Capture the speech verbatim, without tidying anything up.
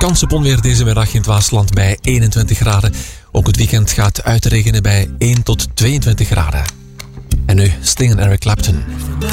kans op onweer deze middag in het Waasland bij eenentwintig graden. Ook het weekend gaat uitregenen bij één tot tweeëntwintig graden. En nu Sting en Eric Clapton.